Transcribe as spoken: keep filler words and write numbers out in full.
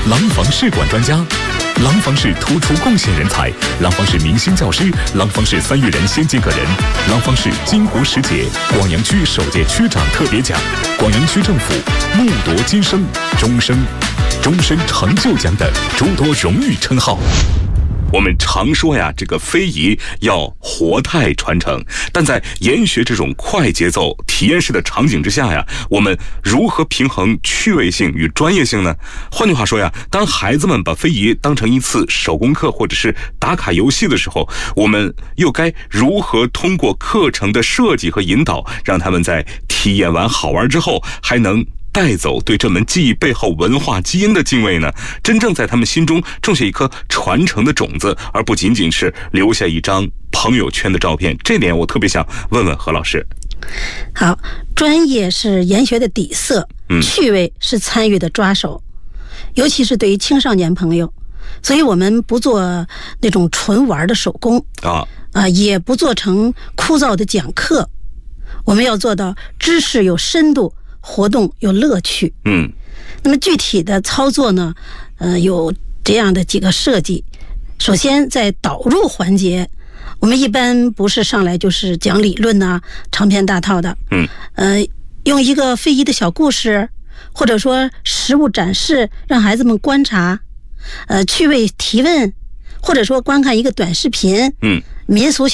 廊坊试管专家。廊坊市突出贡献人才，廊坊市明星教师，廊坊市三育人先进个人，廊坊市金湖十姐，广阳区首届区长特别奖，广阳区政府木铎金生、终身、终身成就奖等诸多荣誉称号。我们常说呀，这个非遗要活态传承，但在研学这种快节奏体验式的场景之下呀，我们如何平衡趣味性与专业性呢？换句话说呀，当孩子们把非遗当成一次手工课或者是打卡游戏的时候，我们又该如何通过课程的设计和引导，让他们在体验完好玩之后，还能带走对这门技艺背后文化基因的敬畏呢？真正在他们心中种下一颗传承的种子，而不仅仅是留下一张朋友圈的照片。这点我特别想问问何老师。 好，专业是研学的底色，嗯，趣味是参与的抓手，尤其是对于青少年朋友，所以我们不做那种纯玩的手工啊，啊，也不做成枯燥的讲课，我们要做到知识有深度，活动有乐趣。嗯，那么具体的操作呢，呃，有这样的几个设计。首先，在导入环节，我们一般不是上来就是讲理论呐、啊、长篇大套的。嗯，呃，用一个非遗的小故事，或者说实物展示，让孩子们观察，呃，趣味提问，或者说观看一个短视频。嗯，民俗小